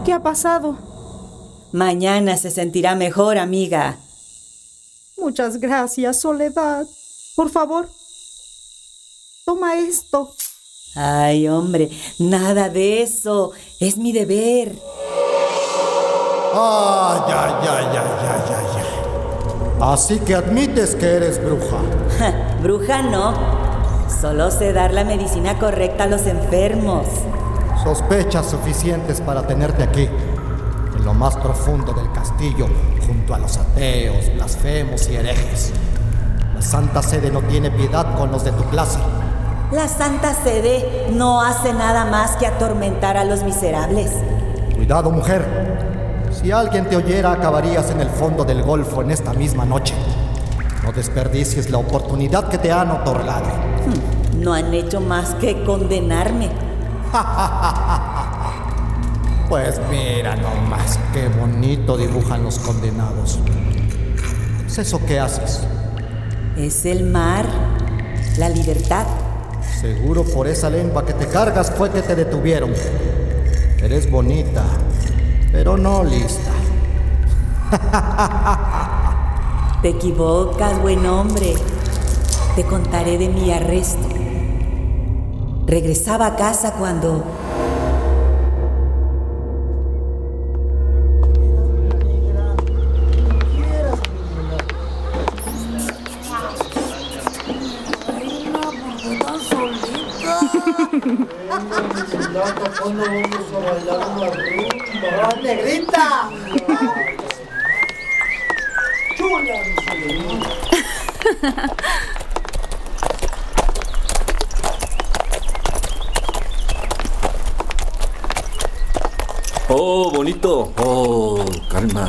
¿Qué ha pasado? Mañana se sentirá mejor, amiga. Muchas gracias, Soledad. Por favor, toma esto. Ay, hombre, nada de eso. Es mi deber. Ya. Así que admites que eres bruja. Bruja no. Solo sé dar la medicina correcta a los enfermos. Sospechas suficientes para tenerte aquí, en lo más profundo del castillo, junto a los ateos, blasfemos y herejes. La Santa Sede no tiene piedad con los de tu clase. La Santa Sede no hace nada más que atormentar a los miserables. Cuidado, mujer. Si alguien te oyera, acabarías en el fondo del Golfo en esta misma noche. No desperdicies la oportunidad que te han otorgado. No han hecho más que condenarme. Pues mira nomás, qué bonito dibujan los condenados. ¿Es eso que haces? Es el mar, la libertad. Seguro por esa lengua que te cargas fue que te detuvieron. Eres bonita, pero no lista. Te equivocas, buen hombre. Te contaré de mi arresto. Regresaba a casa cuando... ¿Cuándo vamos a bailar una rumba? ¡Negrita! ¡Chula! Oh, bonito. Oh, calma.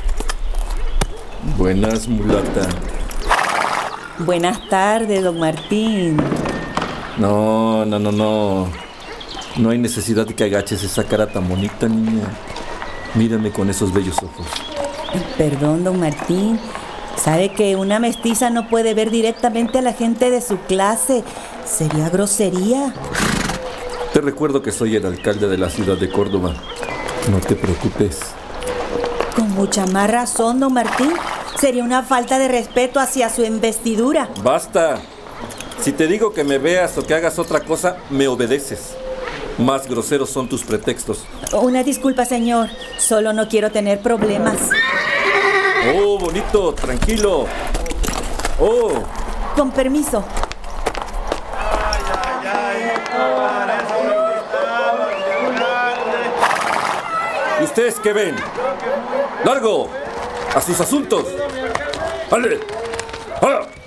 Buenas, mulata. Buenas tardes, don Martín. No. No hay necesidad de que agaches esa cara tan bonita, niña. Mírame con esos bellos ojos. Perdón, don Martín. Sabe que una mestiza no puede ver directamente a la gente de su clase. Sería grosería. Te recuerdo que soy el alcalde de la ciudad de Córdoba. No te preocupes. Con mucha más razón, don Martín. Sería una falta de respeto hacia su investidura. ¡Basta! Si te digo que me veas o que hagas otra cosa, me obedeces. Más groseros son tus pretextos. Una disculpa, señor. Solo no quiero tener problemas. Oh, bonito, tranquilo. Oh. Con permiso. ¿Y ustedes qué ven? ¡Largo! ¡A sus asuntos! ¡Vale! ¡Ah!